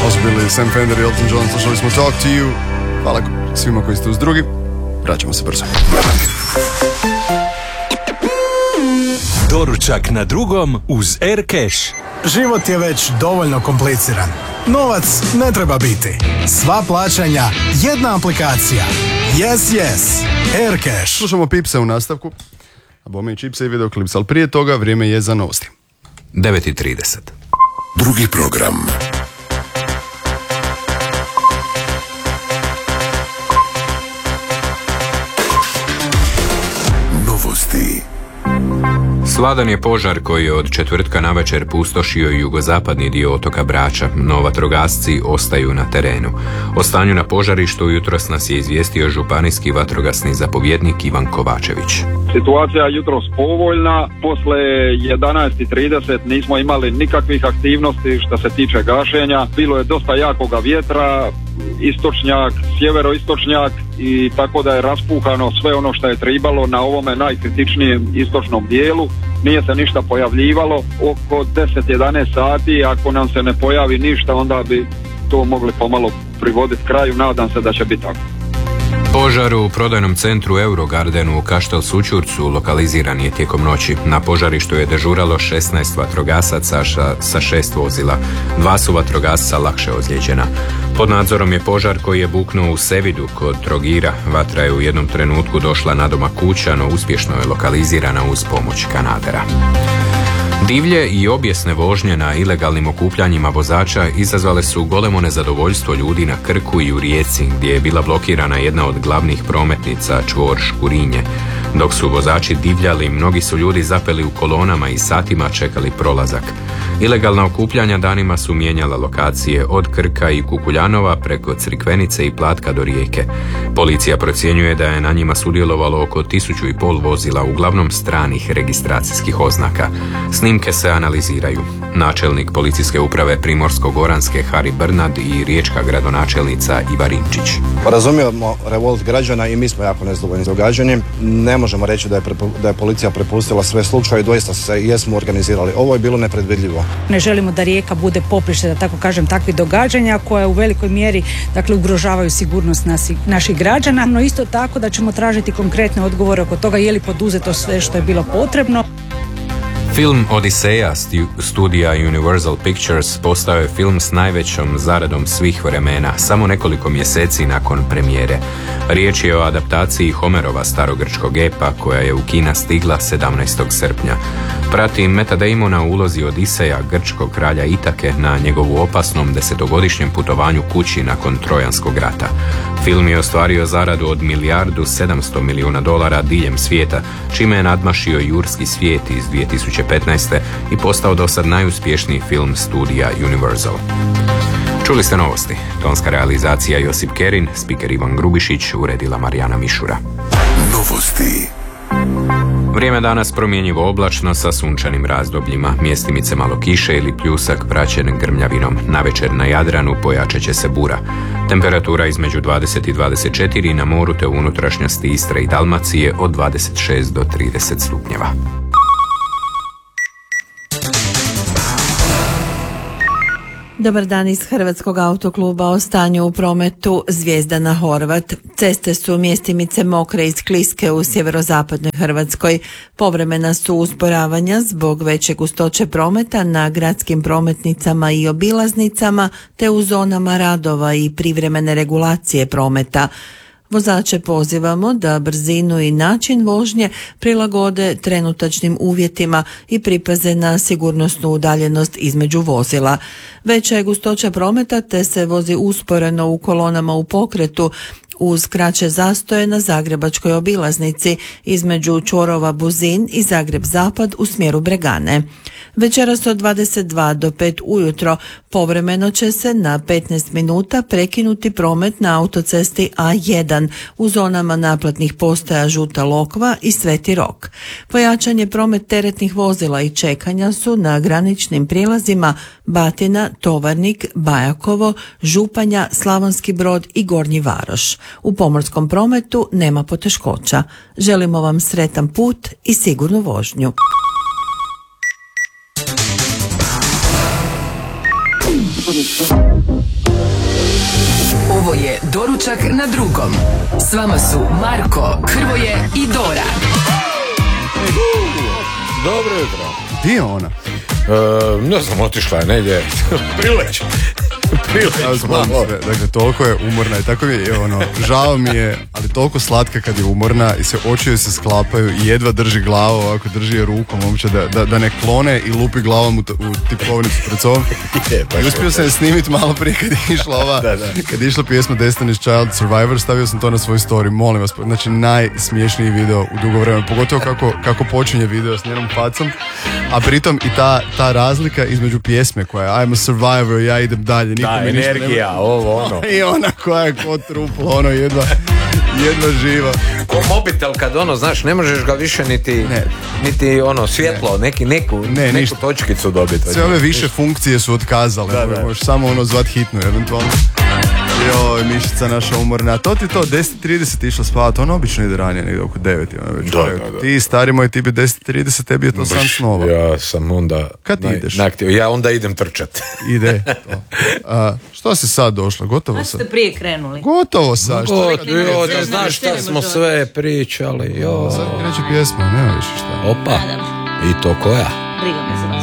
Ovo su bili Sam Fender i Elton John, slušali smo Talk to You. Hvala svima koji ste uz drugi. Vraćamo se brzo. Doručak na drugom uz Aircash. Život je već dovoljno kompliciran. Novac ne treba biti. Sva plaćanja, jedna aplikacija. Yes. Aircash. Slušamo Pipse u nastavku. A bome i čipse i videoklips, ali prije toga vrijeme je za novosti. 9:30. Drugi program. Novosti. Sladan je požar koji je od četvrtka navečer pustošio jugozapadni dio otoka Brača, no vatrogasci ostaju na terenu. O stanju na požarištu jutros nas je izvijestio županijski vatrogasni zapovjednik Ivan Kovačević. Situacija je jutros povoljna, posle 11:30 nismo imali nikakvih aktivnosti što se tiče gašenja, bilo je dosta jakoga vjetra, istočnjak, sjeveroistočnjak i tako da je raspuhano sve ono što je tribalo na ovome najkritičnijem istočnom dijelu. Nije se ništa pojavljivalo, oko 10-11 sati, ako nam se ne pojavi ništa, onda bi to mogli pomalo privoditi kraju, nadam se da će biti tako. Požar u prodajnom centru Eurogardenu u Kaštel Sućurcu lokaliziran je tijekom noći. Na požarištu je dežuralo 16 vatrogasaca sa 6 vozila. 2 su vatrogasca lakše ozlijeđena. Pod nadzorom je požar koji je buknuo u Sevidu kod Trogira. Vatra je u jednom trenutku došla nadomak kuća, no uspješno je lokalizirana uz pomoć kanadera. Divlje i obijesne vožnje na ilegalnim okupljanjima vozača izazvale su golemo nezadovoljstvo ljudi na Krku i u Rijeci, gdje je bila blokirana jedna od glavnih prometnica, čvor Škurinje. Dok su vozači divljali, mnogi su ljudi zapeli u kolonama i satima čekali prolazak. Ilegalna okupljanja danima su mijenjala lokacije od Krka i Kukuljanova preko Crikvenice i Platka do Rijeke. Policija procjenjuje da je na njima sudjelovalo oko 1500 vozila, uglavnom stranih registracijskih oznaka. Snimke se analiziraju. Načelnik policijske uprave Primorsko-goranske Hari Brnad i riječka gradonačelnica Iva Rinčić. Razumijemo revolt građana i mi smo jako nezadovoljni događanjem. Ne možemo reći da je policija prepustila sve slučaje, doista se jesmo organizirali. Ovo je bilo nepredvidljivo. Ne želimo da Rijeka bude poprište, da tako kažem, takvih događanja koja u velikoj mjeri ugrožavaju sigurnost naših građana, no isto tako da ćemo tražiti konkretne odgovore oko toga je li poduzeto sve što je bilo potrebno. Film Odiseja studija Universal Pictures postao je film s najvećom zaradom svih vremena, samo nekoliko mjeseci nakon premijere. Riječ je o adaptaciji Homerova starogrčkog epa koja je u kina stigla 17. srpnja. Prati Meta Damona u ulozi Odiseja, grčkog kralja Itake, na njegovu opasnom 10-godišnjem putovanju kući nakon Trojanskog rata. Film je ostvario zaradu od $1,7 milijuna diljem svijeta, čime je nadmašio Jurski svijet iz 2015. i postao dosad najuspješniji film studija Universal. Čuli ste novosti. Tonska realizacija Josip Kerin, spiker Ivan Grubišić, uredila Marijana Mišura. Novosti. Vrijeme danas promjenjivo oblačno sa sunčanim razdobljima, mjestimice malo kiše ili pljusak praćen grmljavinom. Navečer na Jadranu pojačat će se bura. Temperatura između 20 i 24, na moru te u unutrašnjosti Istre i Dalmacije od 26 do 30 stupnjeva. Dobar dan iz Hrvatskog autokluba. O stanju u prometu Zvijezdana Horvat. Ceste su mjestimice mokre i skliske u sjeverozapadnoj Hrvatskoj. Povremena su usporavanja zbog veće gustoće prometa na gradskim prometnicama i obilaznicama te u zonama radova i privremene regulacije prometa. Vozače pozivamo da brzinu i način vožnje prilagode trenutačnim uvjetima i pripaze na sigurnosnu udaljenost između vozila. Veća je gustoća prometa te se vozi usporeno u kolonama u pokretu uz kraće zastoje na zagrebačkoj obilaznici između čvorova Buzin i Zagreb Zapad u smjeru Bregane. Večeras od 22 do 5 ujutro povremeno će se na 15 minuta prekinuti promet na autocesti A1 u zonama naplatnih postaja Žuta Lokva i Sveti Rok. Pojačan je promet teretnih vozila i čekanja su na graničnim prijelazima Batina, Tovarnik, Bajakovo, Županja, Slavonski Brod i Gornji Varoš. U pomorskom prometu nema poteškoća. Želimo vam sretan put i sigurnu vožnju. Ovo je Doručak na drugom. S vama su Marko, Hrvoje i Dora. Dobro jutro. Gdje je ona? Ne znam, otišla je negdje. Prileć. Ja znam sve, dakle toliko je umorna i tako je, žao mi je, ali toliko slatka kad je umorna i se oči joj se sklapaju i jedva drži glavu, ovako drži je rukom uopće da ne klone i lupi glavom u tipovnicu pred sobom. I uspio sam je snimiti malo prije kad je išla ova, kad je išla pjesma Destiny's Child Survivor, stavio sam to na svoj story, molim vas, znači najsmiješniji video u dugo vremena, pogotovo kako počinje video s njenom facom, a pritom i ta razlika između pjesme koja je I'm a survivor, ja idem dalje, da, energija, ovo ono. I ona koja je ko truplo, jedva živa. Ko mobitel kad znaš, ne možeš ga više niti svjetlo, neku točkicu dobiti. Sve ove više funkcije su otkazale, možeš samo zvat hitnu eventualno. Joj, mišica naša umorna. A to ti to, 10:30 išla spavati, ona obično ide ranije, negdje oko 9. Da. Ti stari moj, ti bi 10:30, tebi je to san snova. Ja sam onda... Kad ti ideš? Ja onda idem trčat. Ide. Što si sad došla? Gotovo sad? Ste prije krenuli? Gotovo sad. Znaš šta smo sve pričali. Sad kreće pjesma, nema više šta. Opa. I to koja? Briga me za